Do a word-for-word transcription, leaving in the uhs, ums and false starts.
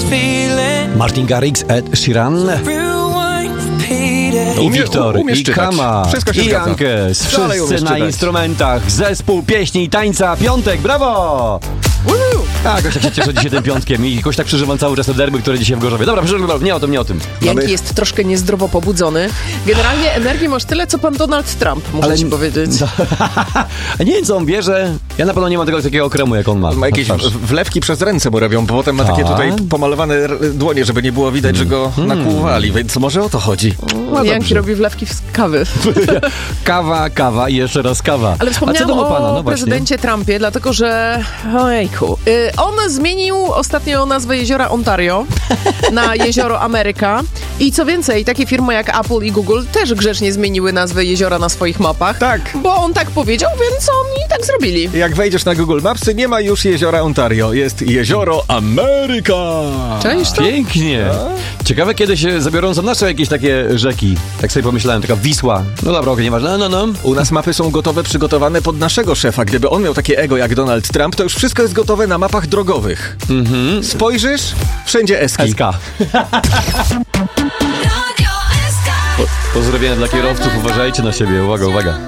Martin Garrix, Ed Sheeran. I Wiktor, i Kama, i Jankes. Wszyscy na instrumentach. Zespół pieśni i tańca. Piątek, brawo! Tak, jakoś tak się cieszę dzisiaj tym piątkiem i jakoś tak przeżywam cały czas te derby, które dzisiaj w Gorzowie. Dobra, przeżywam, nie o tym, nie o tym. Janki Mamy... jest troszkę niezdrowo pobudzony. Generalnie energii masz tyle, co pan Donald Trump, muszę Ale... ci powiedzieć. No, nie wiem, co on bierze. Ja na pewno nie mam tego takiego kremu, jak on ma. Ma jakieś wlewki przez ręce mu robią, bo potem ma takie tutaj pomalowane dłonie, żeby nie było widać, że go hmm. nakłuwali, więc może o to chodzi. No Janki robi wlewki z kawy. Kawa, kawa i jeszcze raz kawa. Ale wspomniałam o pana? No prezydencie Trumpie, dlatego że... Ojejku. Y, on zmienił ostatnio nazwę jeziora Ontario na jezioro Ameryka. I co więcej, takie firmy jak Apple i Google też grzecznie zmieniły nazwę jeziora na swoich mapach. Tak. Bo on tak powiedział, więc oni tak zrobili. Jak wejdziesz na Google Mapsy, nie ma już jeziora Ontario. Jest jezioro Ameryka. Cześć to? Pięknie. A? Ciekawe, kiedy się zabiorą za nasze jakieś takie rzeki. Tak sobie pomyślałem, taka Wisła. No dobra, okej, nieważne. No, no, no. U nas mapy są gotowe, przygotowane pod naszego szefa. Gdyby on miał takie ego jak Donald Trump, to już wszystko jest gotowe na mapach drogowych. Mhm. Spojrzysz? Wszędzie eski. S K. Po, pozdrowienia dla kierowców. Uważajcie na siebie. Uwaga, uwaga.